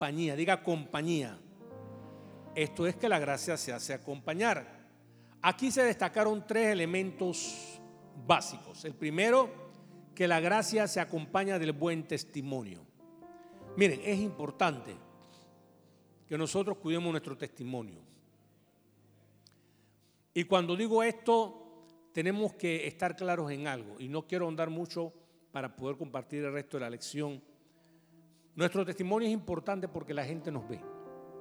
compañía, diga compañía. Esto es que la gracia se hace acompañar. Aquí se destacaron 3 elementos básicos. El primero, que la gracia se acompaña del buen testimonio. Miren, es importante que nosotros cuidemos nuestro testimonio. Y cuando digo esto, tenemos que estar claros en algo. Y no quiero ahondar mucho para poder compartir el resto de la lección. Nuestro testimonio es importante porque la gente nos ve.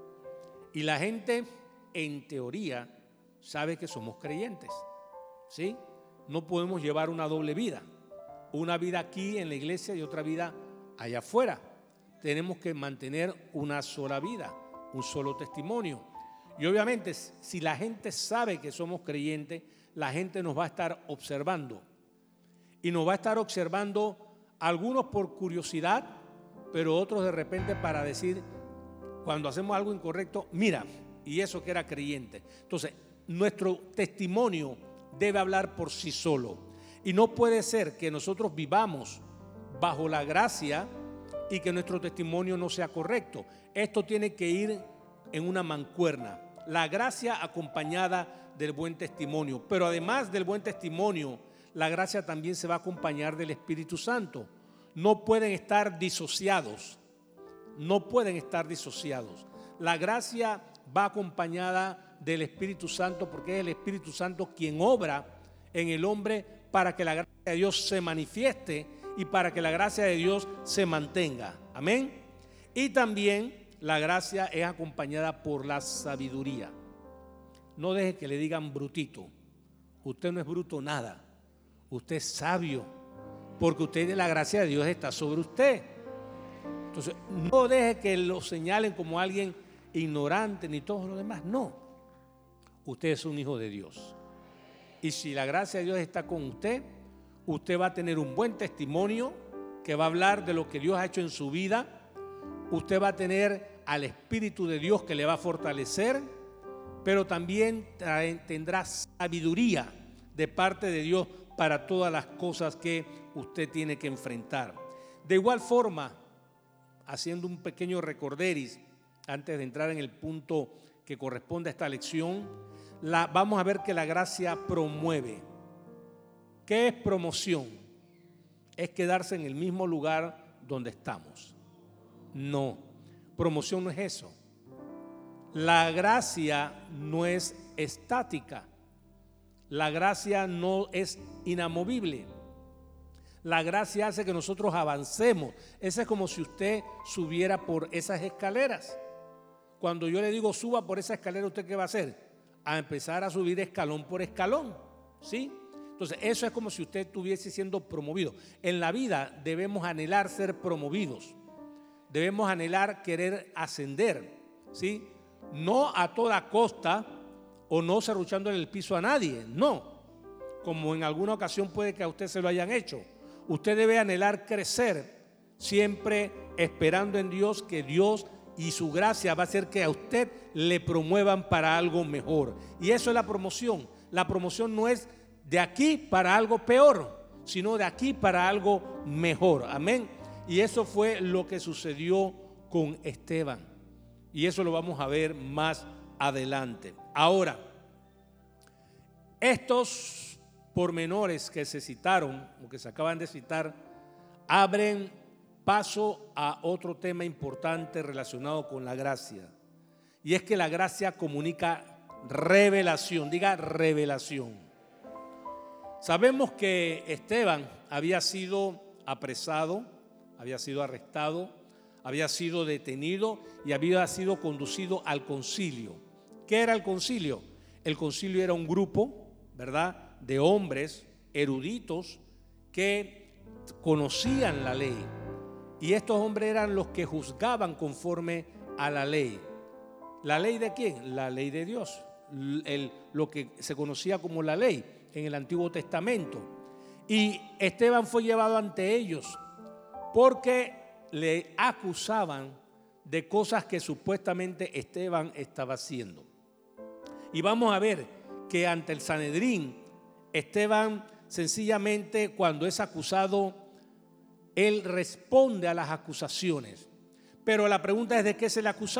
Y la gente, en teoría, sabe que somos creyentes, ¿sí? No podemos llevar una doble vida. Una vida aquí en la iglesia y otra vida allá afuera. Tenemos que mantener una sola vida, un solo testimonio. Y obviamente, si la gente sabe que somos creyentes, la gente nos va a estar observando. Y nos va a estar observando, algunos por curiosidad, pero otros de repente para decir, cuando hacemos algo incorrecto, mira, y eso que era creyente. Entonces, nuestro testimonio debe hablar por sí solo. Y no puede ser que nosotros vivamos bajo la gracia y que nuestro testimonio no sea correcto. Esto tiene que ir en una mancuerna. La gracia acompañada del buen testimonio. Pero además del buen testimonio, la gracia también se va a acompañar del Espíritu Santo. No pueden estar disociados. No pueden estar disociados. La gracia va acompañada del Espíritu Santo porque es el Espíritu Santo quien obra en el hombre para que la gracia de Dios se manifieste y para que la gracia de Dios se mantenga. Amén. Y también la gracia es acompañada por la sabiduría. No deje que le digan brutito. Usted no es bruto nada. Usted es sabio porque usted, la gracia de Dios está sobre usted. Entonces, no deje que lo señalen como alguien ignorante ni todo lo demás. No. Usted es un hijo de Dios. Y si la gracia de Dios está con usted, usted va a tener un buen testimonio que va a hablar de lo que Dios ha hecho en su vida. Usted va a tener al Espíritu de Dios que le va a fortalecer, pero también tendrá sabiduría de parte de Dios para todas las cosas que usted tiene que enfrentar. De igual forma, haciendo un pequeño recorderis antes de entrar en el punto que corresponde a esta lección, vamos a ver que la gracia promueve. ¿Qué es promoción? Es quedarse en el mismo lugar donde estamos. No, promoción no es eso. La gracia no es estática. La gracia no es inamovible. La gracia hace que nosotros avancemos. Eso es como si usted subiera por esas escaleras. Cuando yo le digo suba por esa escalera, ¿usted qué va a hacer? A empezar a subir escalón por escalón, ¿sí? Entonces eso es como si usted estuviese siendo promovido. En la vida debemos anhelar ser promovidos. Debemos anhelar querer ascender, ¿sí? No a toda costa o no serruchándole el piso a nadie, no. Como en alguna ocasión puede que a usted se lo hayan hecho. Usted debe anhelar crecer, siempre esperando en Dios que Dios y su gracia va a hacer que a usted le promuevan para algo mejor. Y eso es la promoción. La promoción no es de aquí para algo peor, sino de aquí para algo mejor. Amén. Y eso fue lo que sucedió con Esteban. Y eso lo vamos a ver más adelante. Ahora, estos pormenores que se citaron, o que se acaban de citar, abren paso a otro tema importante relacionado con la gracia. Y es que la gracia comunica revelación. Diga revelación. Sabemos que Esteban había sido apresado, había sido arrestado, había sido detenido y había sido conducido al concilio. ¿Qué era el concilio? El concilio era un grupo, ¿verdad?, de hombres eruditos que conocían la ley. Y estos hombres eran los que juzgaban conforme a la ley. ¿La ley de quién? La ley de Dios. Lo que se conocía como la ley en el Antiguo Testamento. Y Esteban fue llevado ante ellos porque le acusaban de cosas que supuestamente Esteban estaba haciendo. Y vamos a ver que ante el Sanedrín, Esteban cuando es acusado, él responde a las acusaciones. Pero la pregunta es: ¿de qué se le acusaba?